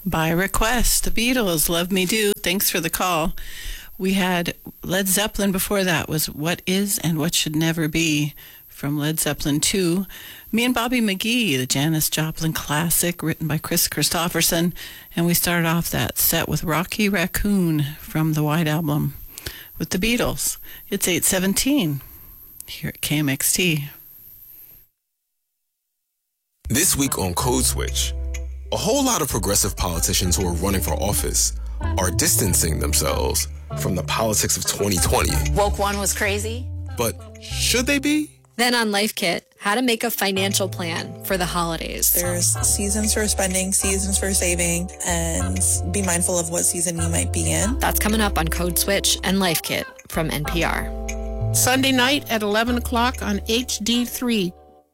By request, the Beatles, Love Me Do. Thanks for the call. We had Led Zeppelin before that, was What Is and What Should Never Be from Led Zeppelin 2. Me and Bobby McGee, the Janis Joplin classic written by Chris Christopherson. And we started off that set with Rocky Raccoon from the White Album with the Beatles. It's 8:17 here at KMXT. This week on Code Switch, a whole lot of progressive politicians who are running for office are distancing themselves from the politics of 2020. Woke one was crazy. But should they be? Then on Life Kit, how to make a financial plan for the holidays. There's seasons for spending, seasons for saving, and be mindful of what season you might be in. That's coming up on Code Switch and Life Kit from NPR. Sunday night at 11 o'clock on HD3.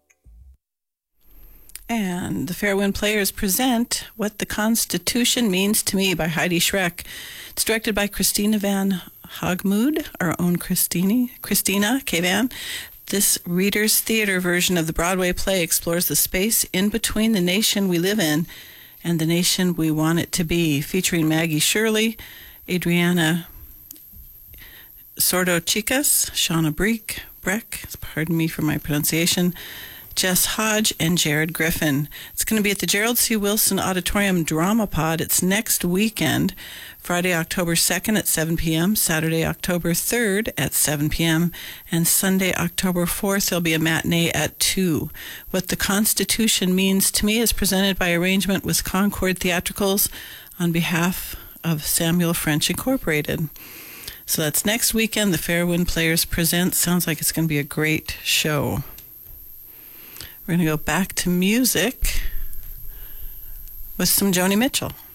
And the Fairwind Players present What the Constitution Means to Me by Heidi Schreck. It's directed by Christina Van Hogmood, our own Christina K. Van. This Reader's Theater version of the Broadway play explores the space in between the nation we live in and the nation we want it to be, featuring Maggie Shirley, Adriana Sordo Chicas, Shauna Breck, pardon me for my pronunciation, Jess Hodge, and Jared Griffin. It's going to be at the Gerald C. Wilson Auditorium Drama Pod. It's next weekend, Friday, October 2nd at 7 p.m., Saturday, October 3rd at 7 p.m., and Sunday, October 4th, there'll be a matinee at 2. What the Constitution Means to Me is presented by arrangement with Concord Theatricals on behalf of Samuel French Incorporated. So that's next weekend. The Fairwind Players present. Sounds like it's going to be a great show. We're going to go back to music with some Joni Mitchell.